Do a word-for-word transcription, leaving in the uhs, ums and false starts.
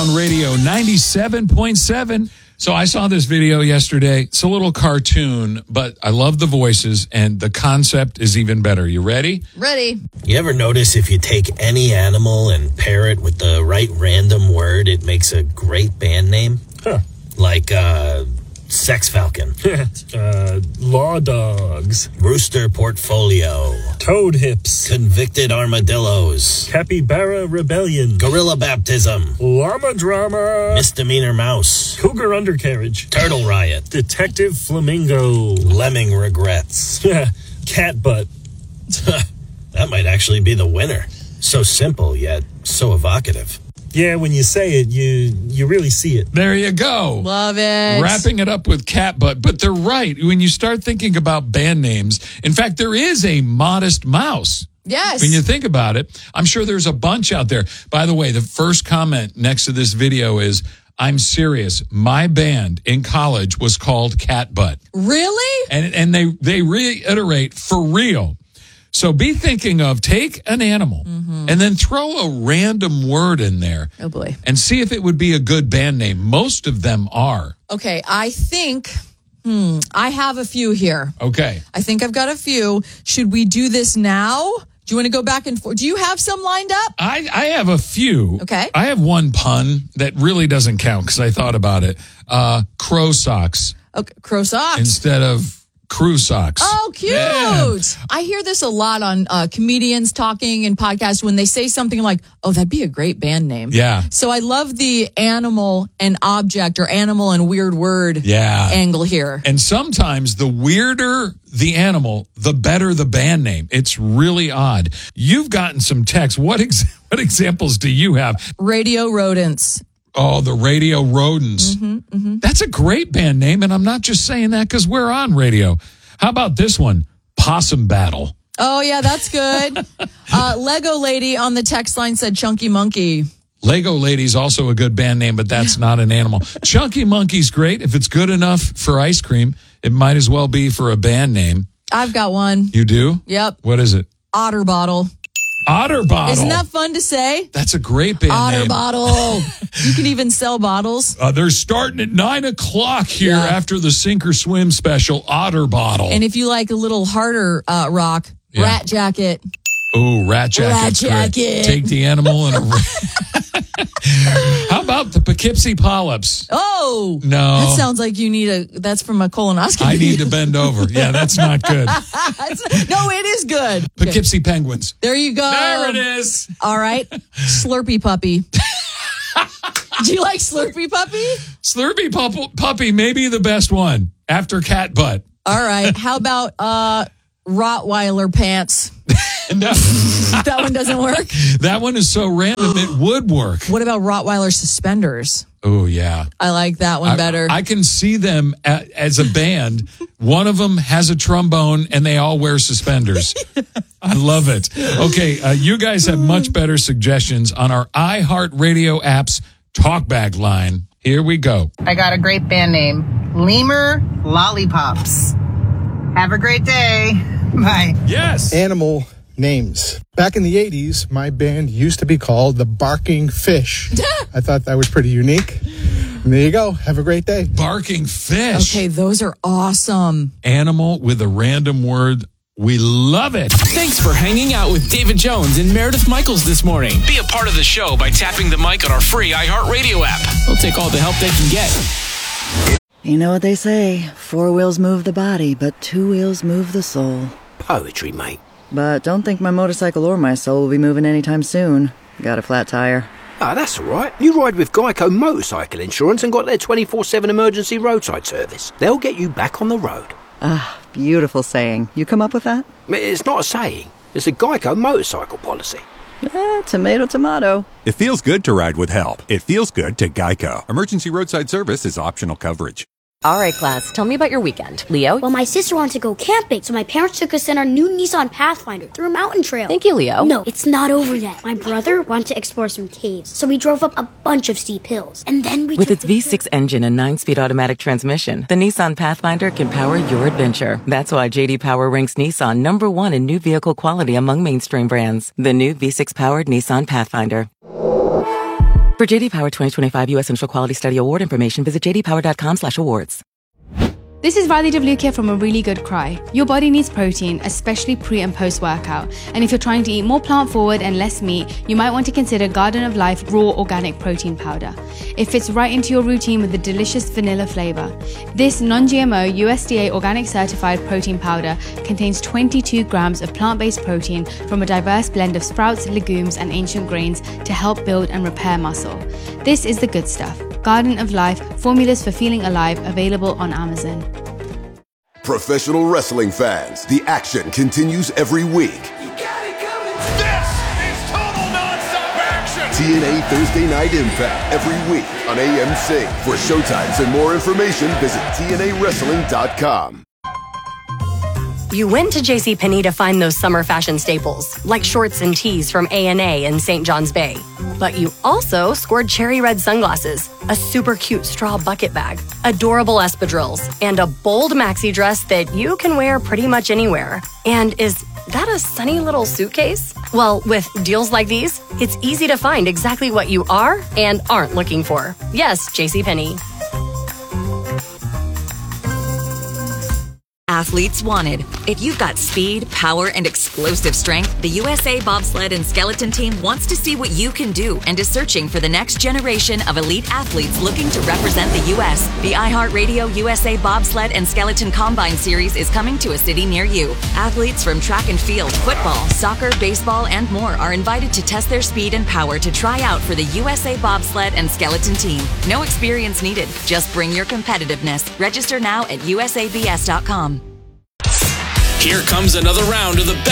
Sound Radio ninety-seven point seven. So I saw this video yesterday. It's a little cartoon, but I love the voices, and the concept is even better. You ready? Ready. You ever notice if you take any animal and pair it with the right random word, it makes a great band name? Huh. Like, uh, Sex Falcon. uh, Law Dogs. Rooster Portfolio. Toad Hips. Convicted Armadillos. Capybara Rebellion. Gorilla Baptism. Llama Drama. Misdemeanor Mouse. Cougar Undercarriage. Turtle Riot. Detective Flamingo. Lemming Regrets. Cat Butt. That might actually be the winner. So simple, yet so evocative. Yeah, when you say it, you you really see it. There you go. Love it. Wrapping it up with cat butt. But they're right. When you start thinking about band names, in fact, there is a Modest Mouse. Yes. When you think about it, I'm sure there's a bunch out there. By the way, the first comment next to this video is, I'm serious. My band in college was called Cat Butt. Really? And and they, they reiterate, for real. So be thinking of, take an animal mm-hmm. and then throw a random word in there. Oh, boy. And see if it would be a good band name. Most of them are. Okay, I think, hmm, I have a few here. Okay. I think I've got a few. Should we do this now? Do you want to go back and forth? Do you have some lined up? I, I have a few. Okay. I have one pun that really doesn't count because I thought about it. Uh, crow socks. Okay, crow socks. Instead of crew socks. Oh, cute. Yeah. I hear this a lot on uh, comedians talking and podcasts when they say something like, oh, that'd be a great band name. Yeah. So I love the animal and object or animal and weird word yeah. angle here. And sometimes the weirder the animal, the better the band name. It's really odd. You've gotten some texts. What, ex- what examples do you have? Radio rodents. Oh, the Radio Rodents. Mm-hmm, mm-hmm. That's a great band name, and I'm not just saying that because we're on radio. How about this one? Possum Battle. Oh, yeah, that's good. uh, Lego Lady on the text line said Chunky Monkey. Lego Lady's also a good band name, but that's not an animal. Chunky Monkey's great. If it's good enough for ice cream, it might as well be for a band name. I've got one. You do? Yep. What is it? Otter Bottle. Otter Bottle. Isn't that fun to say? That's a great band Otter name. Bottle. You can even sell bottles. Uh, they're starting at nine o'clock here yeah. after the Sink or Swim special, Otter Bottle. And if you like a little harder uh, rock, yeah. Rat Jacket. Oh, Rat Jacket's Rat Jacket. Great. Take the animal and a How about the Poughkeepsie Polyps? Oh. No. That sounds like you need a, that's from a colonoscopy. I need to bend over. Yeah, that's not good. No, it is good. Poughkeepsie okay. Penguins. There you go. There it is. All right. Slurpee Puppy. Do you like Slurpee Puppy? Slurpee pup- Puppy may be the best one after Cat Butt. All right. How about uh, Rottweiler Pants? No. That one doesn't work? That one is so random it would work. What about Rottweiler Suspenders? Oh, yeah. I like that one I, better. I can see them a, as a band. One of them has a trombone and they all wear suspenders. I love it. Okay, uh, you guys have much better suggestions on our iHeartRadio app's Talkback line. Here we go. I got a great band name, Lemur Lollipops. Have a great day. Bye. Yes. Animal names. Back in the eighties, my band used to be called the Barking Fish. I thought that was pretty unique. And there you go. Have a great day. Barking Fish. Okay, those are awesome. Animal with a random word. We love it. Thanks for hanging out with David Jones and Meredith Michaels this morning. Be a part of the show by tapping the mic on our free iHeartRadio app. They'll take all the help they can get. You know what they say, four wheels move the body, but two wheels move the soul. Poetry, mate. But don't think my motorcycle or my soul will be moving anytime soon. Got a flat tire. Ah, that's all right. You ride with Geico Motorcycle Insurance and got their twenty-four seven emergency roadside service. They'll get you back on the road. Ah, beautiful saying. You come up with that? It's not a saying. It's a Geico motorcycle policy. Eh, tomato, tomato. It feels good to ride with help. It feels good to Geico. Emergency roadside service is optional coverage. All right, class, tell me about your weekend. Leo? Well, my sister wanted to go camping, so my parents took us in our new Nissan Pathfinder through a mountain trail. Thank you, Leo. No, it's not over yet. My brother wanted to explore some caves, so we drove up a bunch of steep hills. And then we With its the- V six engine and nine-speed automatic transmission, the Nissan Pathfinder can power your adventure. That's why J D Power ranks Nissan number one in new vehicle quality among mainstream brands. The new V six-powered Nissan Pathfinder. For J D Power twenty twenty-five U S Central Quality Study Award information, visit j d power dot com slash awards. This is Radhi Devluke here from A Really Good Cry. Your body needs protein, especially pre and post workout. And if you're trying to eat more plant forward and less meat, you might want to consider Garden of Life Raw Organic Protein Powder. It fits right into your routine with a delicious vanilla flavor. This non-G M O U S D A organic certified protein powder contains twenty-two grams of plant-based protein from a diverse blend of sprouts, legumes, and ancient grains to help build and repair muscle. This is the good stuff. Garden of Life, formulas for feeling alive, available on Amazon. Professional wrestling fans, the action continues every week. This is total non-stop action! T N A Thursday Night Impact every week on A M C. For showtimes and more information, visit T N A wrestling dot com. You went to JCPenney to find those summer fashion staples, like shorts and tees from A and A in Saint John's Bay. But you also scored cherry red sunglasses, a super cute straw bucket bag, adorable espadrilles, and a bold maxi dress that you can wear pretty much anywhere. And is that a sunny little suitcase? Well, with deals like these, it's easy to find exactly what you are and aren't looking for. Yes, JCPenney. Athletes wanted. If you've got speed, power, and explosive strength, the U S A Bobsled and Skeleton Team wants to see what you can do and is searching for the next generation of elite athletes looking to represent the U S The iHeartRadio U S A Bobsled and Skeleton Combine Series is coming to a city near you. Athletes from track and field, football, soccer, baseball, and more are invited to test their speed and power to try out for the U S A Bobsled and Skeleton Team. No experience needed. Just bring your competitiveness. Register now at U S A B S dot com. Here comes another round of the best